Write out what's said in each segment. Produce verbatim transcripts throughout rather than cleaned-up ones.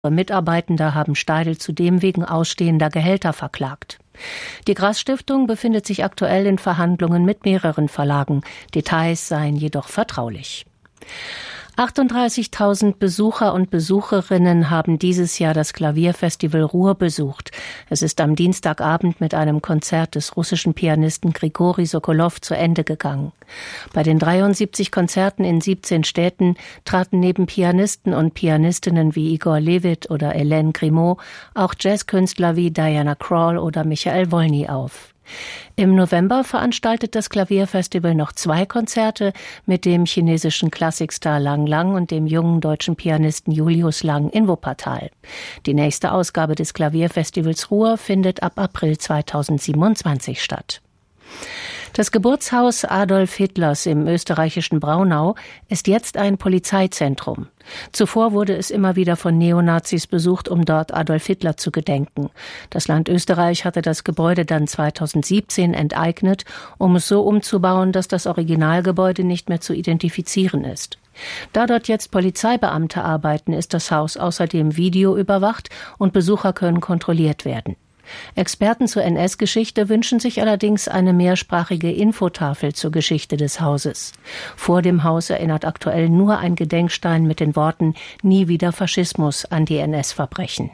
Mitarbeitende haben Steidl zudem wegen ausstehender Gehälter verklagt. Die Grass-Stiftung befindet sich aktuell in Verhandlungen mit mehreren Verlagen. Details seien jedoch vertraulich. achtunddreißigtausend Besucher und Besucherinnen haben dieses Jahr das Klavierfestival Ruhr besucht. Es ist am Dienstagabend mit einem Konzert des russischen Pianisten Grigori Sokolow zu Ende gegangen. Bei den dreiundsiebzig Konzerten in siebzehn Städten traten neben Pianisten und Pianistinnen wie Igor Levit oder Hélène Grimaud auch Jazzkünstler wie Diana Krall oder Michael Wolny auf. Im November veranstaltet das Klavierfestival noch zwei Konzerte mit dem chinesischen Klassikstar Lang Lang und dem jungen deutschen Pianisten Julius Lang in Wuppertal. Die nächste Ausgabe des Klavierfestivals Ruhr findet ab April zweitausendsiebenundzwanzig statt. Das Geburtshaus Adolf Hitlers im österreichischen Braunau ist jetzt ein Polizeizentrum. Zuvor wurde es immer wieder von Neonazis besucht, um dort Adolf Hitler zu gedenken. Das Land Österreich hatte das Gebäude dann zweitausendsiebzehn enteignet, um es so umzubauen, dass das Originalgebäude nicht mehr zu identifizieren ist. Da dort jetzt Polizeibeamte arbeiten, ist das Haus außerdem videoüberwacht und Besucher können kontrolliert werden. Experten zur N S-Geschichte wünschen sich allerdings eine mehrsprachige Infotafel zur Geschichte des Hauses. Vor dem Haus erinnert aktuell nur ein Gedenkstein mit den Worten »Nie wieder Faschismus« an die N S-Verbrechen.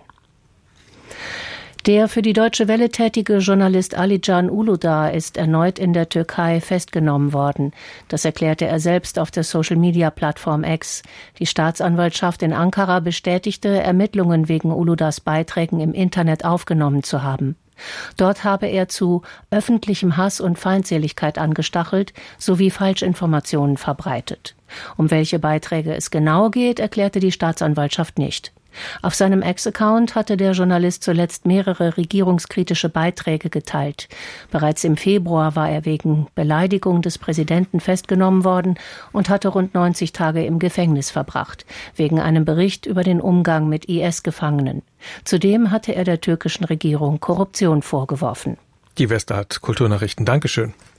Der für die Deutsche Welle tätige Journalist Alican Uludağ ist erneut in der Türkei festgenommen worden. Das erklärte er selbst auf der Social-Media-Plattform X. Die Staatsanwaltschaft in Ankara bestätigte, Ermittlungen wegen Uludağs Beiträgen im Internet aufgenommen zu haben. Dort habe er zu öffentlichem Hass und Feindseligkeit angestachelt sowie Falschinformationen verbreitet. Um welche Beiträge es genau geht, erklärte die Staatsanwaltschaft nicht. Auf seinem Ex-Account hatte der Journalist zuletzt mehrere regierungskritische Beiträge geteilt. Bereits im Februar war er wegen Beleidigung des Präsidenten festgenommen worden und hatte rund neunzig Tage im Gefängnis verbracht, wegen einem Bericht über den Umgang mit I S-Gefangenen. Zudem hatte er der türkischen Regierung Korruption vorgeworfen. Die Westart Kulturnachrichten. Dankeschön.